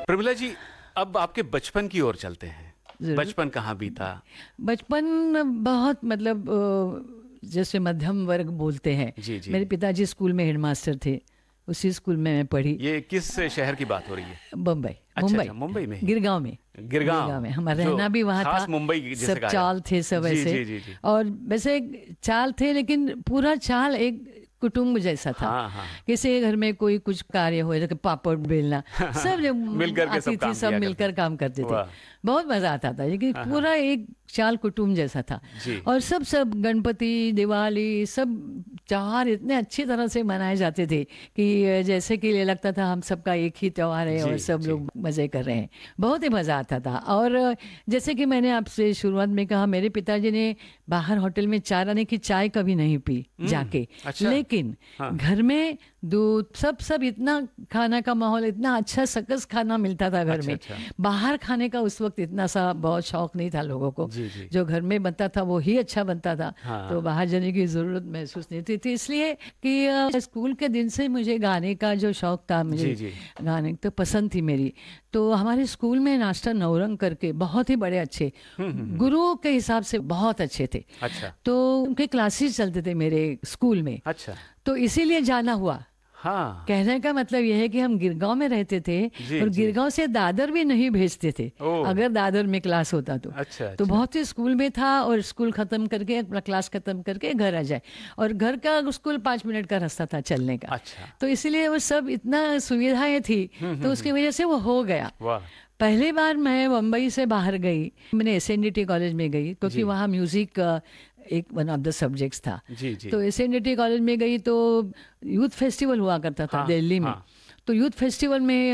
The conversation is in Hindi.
प्रमिला जी, अब आपके बचपन की ओर चलते हैं। जरूर। बचपन कहाँ बीता? बचपन बहुत मतलब जैसे मध्यम वर्ग बोलते हैं। जी जी। मेरे पिताजी स्कूल में हेडमास्टर थे, उसी स्कूल में मैं पढ़ी। ये किस शहर की बात हो रही है? बम्बई। अच्छा अच्छा, मुंबई में ही। गिरगांव में। गिरगांव में हमारा जो रहना भी वहाँ खास था। मुंबई जिसे सब कहा चाल थे, सब जी ऐसे। जी जी जी। और वैसे चाल थे, लेकिन पूरा चाल एक कुटुंब जैसा था। हाँ हाँ। किसी के घर में कोई कुछ कार्य हो, जैसे पापड़ बेलना, सब जब मिल करके सब आती थी, काम सब किया मिलकर करते। काम करते थे। वाह। बहुत मजा आता था, लेकिन हाँ, हाँ। पूरा एक चाल कुटुंब जैसा था। जी। और सब गणपति, दिवाली, सब त्योहार इतने अच्छी तरह से मनाए जाते थे कि जैसे कि ये लगता था हम सबका एक ही त्योहार है जी और सब जी। लोग मजे कर रहे हैं। बहुत ही मजा आता था। और जैसे कि मैंने आपसे शुरुआत में कहा, मेरे पिताजी ने बाहर होटल में चाय आने की चाय कभी नहीं पी जाके। अच्छा। लेकिन हाँ। घर में दूध, सब इतना, खाना का माहौल इतना अच्छा, सकस खाना मिलता था घर अच्छा में। अच्छा। बाहर खाने का उस वक्त इतना सा बहुत शौक नहीं था लोगों को। जी जी। जो घर में बनता था वो ही अच्छा बनता था। हाँ। तो बाहर जाने की जरूरत महसूस नहीं थी इसलिए कि स्कूल के दिन से मुझे गाने का जो शौक था, जी मुझे जी। गाने तो पसंद थी मेरी। तो हमारे स्कूल में नाश्ता नौरंग करके बहुत ही बड़े अच्छे गुरुओं के हिसाब से बहुत अच्छे थे। अच्छा तो उनके क्लासेस चलते थे मेरे स्कूल में, अच्छा। तो इसीलिए जाना हुआ। हाँ। कहने का मतलब यह है कि हम गिरगांव में रहते थे जी और जी। गिरगांव से दादर भी नहीं भेजते थे। ओह। अगर दादर में क्लास होता तो अच्छा तो अच्छा। बहुत ही स्कूल में था, और स्कूल खत्म करके अपना क्लास खत्म करके घर आ जाए, और घर का स्कूल 5 मिनट का रास्ता था चलने का। अच्छा। तो इसलिए वो सब इतना सुविधाएं थी, तो उसकी वजह से वो हो गया। वाह। पहली बार मैं मुंबई से बाहर गई, मैंने एसएनडीटी कॉलेज में गई, क्योंकि जी। वहाँ म्यूजिक एक वन ऑफ द सब्जेक्ट्स था। जी जी। तो एसएनडीटी कॉलेज में गई तो यूथ फेस्टिवल हुआ करता था हाँ दिल्ली में। हाँ। तो यूथ फेस्टिवल में